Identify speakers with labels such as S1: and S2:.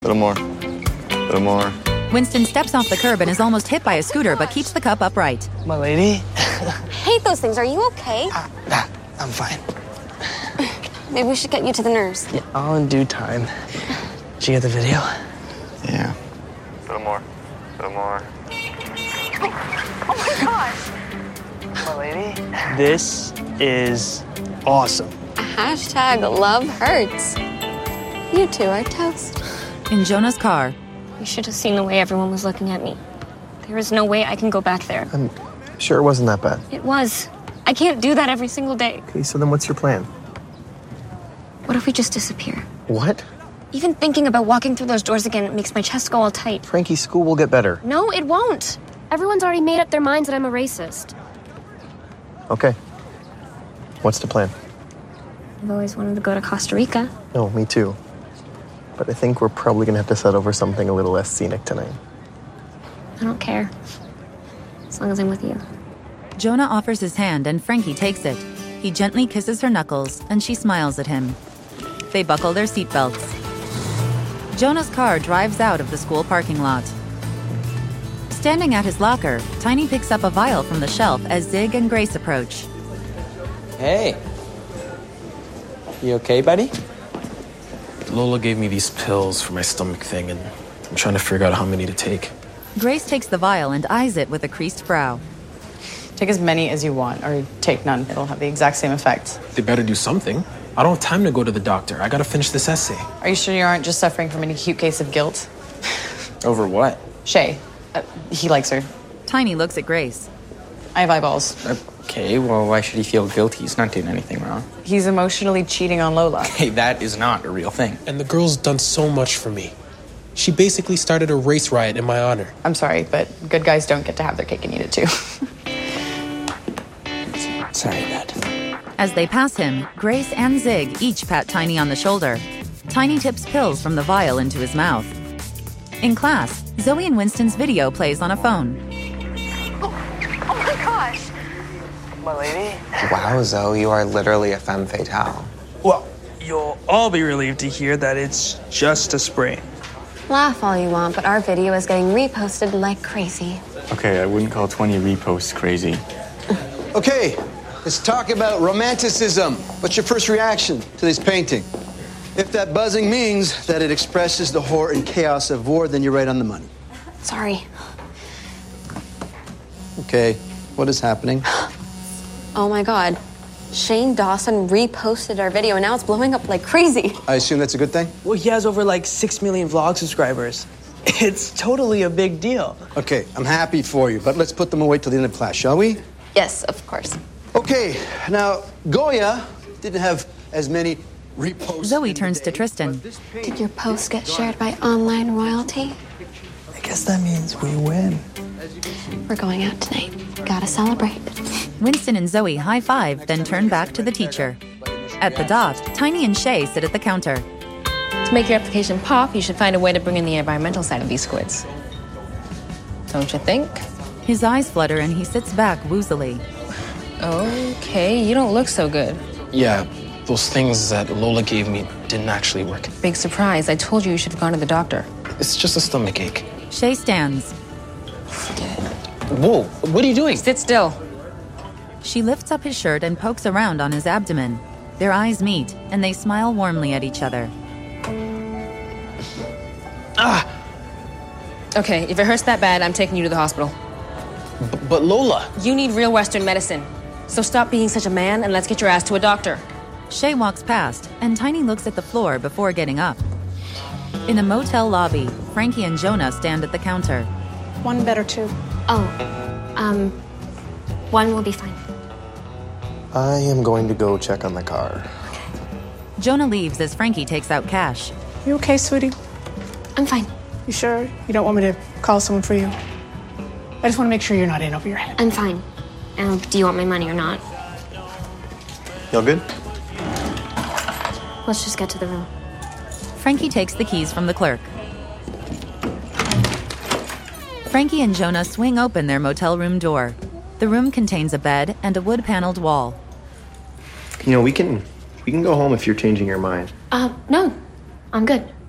S1: Little more. Little more.
S2: Winston steps off the curb and is almost hit by a scooter, but keeps the cup upright.
S3: My lady?
S4: Hate those things. Are you okay?
S3: I'm fine.
S4: Maybe we should get you to the nurse.
S3: Yeah, all in due time. Did you get the video?
S1: Yeah. Little more. Little more.
S4: Oh my gosh.
S3: My lady? This is awesome.
S4: Hashtag love hurts. You two are toast.
S2: In Jonah's car,
S5: You should have seen the way everyone was looking at me. There is no way I can go back there.
S6: I'm sure it wasn't that bad.
S5: It was. I can't do that every single day.
S6: Okay, so then what's your plan?
S5: What if we just disappear?
S6: What?
S5: Even thinking about walking through those doors again makes my chest go all tight.
S6: Frankie, school will get better.
S5: No, it won't.
S7: Everyone's already made up their minds that I'm a racist.
S6: Okay. What's the plan?
S5: I've always wanted to go to Costa Rica.
S6: No, me too. But I think we're probably gonna have to settle for something a little less scenic tonight.
S5: I don't care. As long as I'm with you.
S2: Jonah offers his hand and Frankie takes it. He gently kisses her knuckles and she smiles at him. They buckle their seatbelts. Jonah's car drives out of the school parking lot. Standing at his locker, Tiny picks up a vial from the shelf as Zig and Grace approach.
S8: Hey. You okay, buddy?
S9: Lola gave me these pills for my stomach thing, and I'm trying to figure out how many to take.
S2: Grace takes the vial and eyes it with a creased brow.
S10: Take as many as you want, or take none. It'll have the exact same effect.
S9: They better do something. I don't have time to go to the doctor. I gotta finish this essay.
S10: Are you sure you aren't just suffering from an acute case of guilt?
S8: Over what?
S10: Shay. He likes her.
S2: Tiny looks at Grace.
S10: I have eyeballs.
S8: Okay, well, why should he feel guilty? He's not doing anything wrong.
S10: He's emotionally cheating on Lola.
S8: Hey, that is not a real thing.
S9: And the girl's done so much for me. She basically started a race riot in my honor.
S10: I'm sorry, but good guys don't get to have their cake and eat it too.
S8: Sorry, Dad.
S2: As they pass him, Grace and Zig each pat Tiny on the shoulder. Tiny tips pills from the vial into his mouth. In class, Zoe and Winston's video plays on a phone.
S4: Oh my gosh.
S3: My lady?
S11: Wow, Zoe, you are literally a femme fatale.
S3: Well, you'll all be relieved to hear that it's just a sprain.
S4: Laugh all you want, but our video is getting reposted like crazy.
S1: Okay, I wouldn't call 20 reposts crazy.
S12: Okay, let's talk about romanticism. What's your first reaction to this painting? If that buzzing means that it expresses the horror and chaos of war, then you're right on the money.
S4: Sorry.
S12: Okay, what is happening?
S4: Oh my God. Shane Dawson reposted our video and now it's blowing up like crazy.
S12: I assume that's a good thing?
S3: Well, he has over like 6 million vlog subscribers. It's totally a big deal.
S12: Okay, I'm happy for you, but let's put them away till the end of class, shall we?
S4: Yes, of course.
S12: Okay, now, Goya didn't have as many reposts.
S2: Zoe turns to Tristan.
S4: Did your post get shared by online royalty?
S3: I guess that means we win.
S4: We're going out tonight. Gotta celebrate.
S2: Winston and Zoe high-five, then turn back to the teacher. At the dot, Tiny and Shay sit at the counter.
S5: To make your application pop, you should find a way to bring in the environmental side of these squids. Don't you think?
S2: His eyes flutter and he sits back woozily.
S5: Okay, you don't look so good.
S9: Yeah, those things that Lola gave me didn't actually work.
S5: Big surprise. I told you should have gone to the doctor.
S9: It's just a stomach ache.
S2: Shay stands.
S9: Whoa, what are you doing?
S5: Sit still.
S2: She lifts up his shirt and pokes around on his abdomen. Their eyes meet, and they smile warmly at each other.
S5: Okay, if it hurts that bad, I'm taking you to the hospital.
S9: But Lola...
S5: You need real Western medicine. So stop being such a man and let's get your ass to a doctor.
S2: Shay walks past, and Tiny looks at the floor before getting up. In a motel lobby, Frankie and Jonah stand at the counter.
S7: One bed or two?
S4: One will be fine.
S6: I am going to go check on the car.
S2: Jonah leaves as Frankie takes out cash.
S7: You okay, sweetie?
S4: I'm fine.
S7: You sure you don't want me to call someone for you? I just want to make sure you're not in over your head.
S4: I'm fine. Do you want my money or not?
S6: Y'all good?
S4: Let's just get to the room.
S2: Frankie takes the keys from the clerk. Frankie and Jonah swing open their motel room door. The room contains a bed and a wood-paneled wall.
S6: You know, we can go home if you're changing your mind.
S4: No. I'm good.